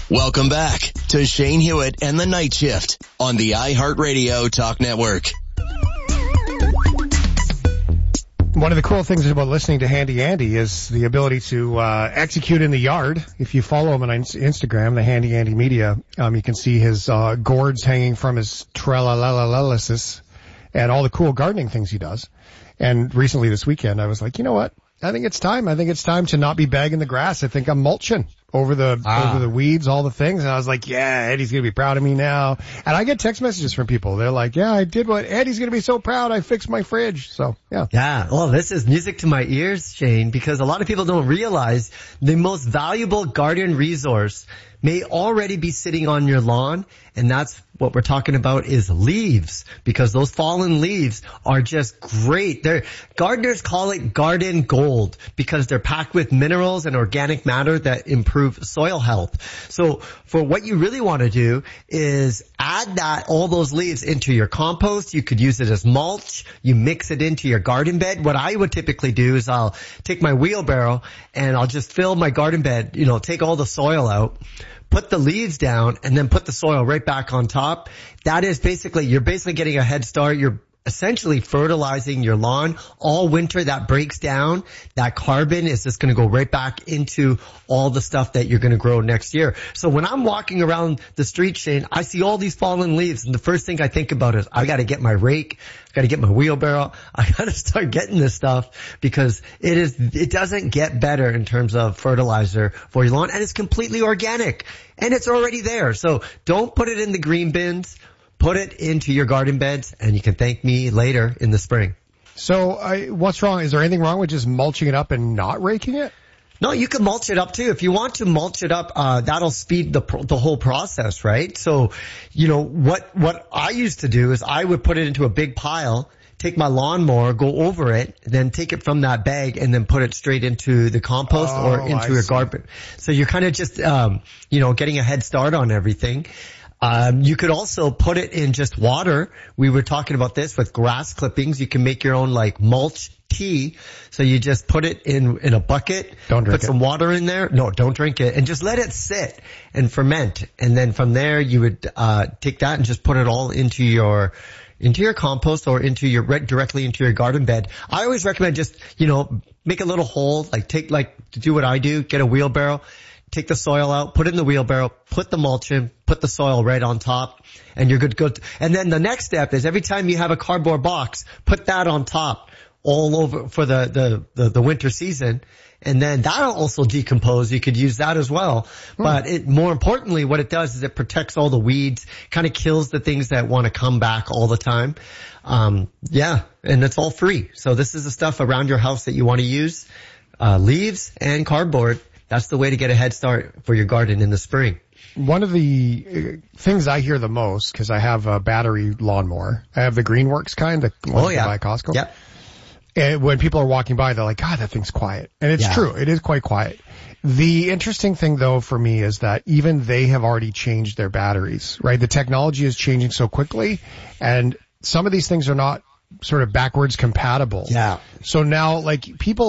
Welcome back to Shane Hewitt and the Night Shift on the iHeartRadio Talk Network. One of the cool things about listening to Handy Andy is the ability to execute in the yard. If you follow him on Instagram, the Handy Andy Media, you can see his gourds hanging from his tralalalysis and all the cool gardening things he does. And recently this weekend, I was like, you know what? I think it's time. I think it's time to not be bagging the grass. I think I'm mulching over the weeds, all the things. And I was like, yeah, Eddie's going to be proud of me now. And I get text messages from people. They're like, yeah, I did what Eddie's going to be so proud. I fixed my fridge. So, yeah. Yeah. Well, this is music to my ears, Shane, because a lot of people don't realize the most valuable garden resource may already be sitting on your lawn. And that's what we're talking about is leaves, because those fallen leaves are just great. Gardeners call it garden gold because they're packed with minerals and organic matter that improve soil health. So for what you really want to do is add all those leaves into your compost. You could use it as mulch. You mix it into your garden bed. What I would typically do is I'll take my wheelbarrow and I'll just fill my garden bed, take all the soil out, put the leaves down, and then put the soil right back on top. That is you're basically getting a head start. You're essentially fertilizing your lawn all winter. That breaks down. That carbon is just going to go right back into all the stuff that you're going to grow next year. So when I'm walking around the street, Shane, I see all these fallen leaves, and the first thing I think about is I got to get my rake. I got to get my wheelbarrow. I got to start getting this stuff because it doesn't get better in terms of fertilizer for your lawn, and it's completely organic and it's already there. So don't put it in the green bins. Put it into your garden beds, and you can thank me later in the spring. So what's wrong? Is there anything wrong with just mulching it up and not raking it? No, you can mulch it up too. If you want to mulch it up, that'll speed the whole process, right? So, what I used to do is I would put it into a big pile, take my lawnmower, go over it, then take it from that bag and then put it straight into the compost or into your garden. So you're kind of just, getting a head start on everything. You could also put it in just water. We were talking about this with grass clippings. You can make your own mulch tea. So you just put it in a bucket. Don't drink it. Put some water in there. No, don't drink it. And just let it sit and ferment. And then from there you would take that and just put it all into your compost or directly into your garden bed. I always recommend just, make a little hole, do what I do, get a wheelbarrow. Take the soil out, put it in the wheelbarrow, put the mulch in, put the soil right on top, and you're good to go. And then the next step is every time you have a cardboard box, put that on top all over for the winter season. And then that'll also decompose. You could use that as well. But more importantly, what it does is it protects all the weeds, kind of kills the things that want to come back all the time. And it's all free. So this is the stuff around your house that you want to use, leaves and cardboard. That's the way to get a head start for your garden in the spring. One of the things I hear the most, because I have a battery lawnmower, I have the Greenworks kind, the one you can buy at Costco. Yep. And when people are walking by, they're like, God, that thing's quiet. And it's true. It is quite quiet. The interesting thing, though, for me is that even they have already changed their batteries, right? The technology is changing so quickly, and some of these things are not sort of backwards compatible. Yeah. So now, people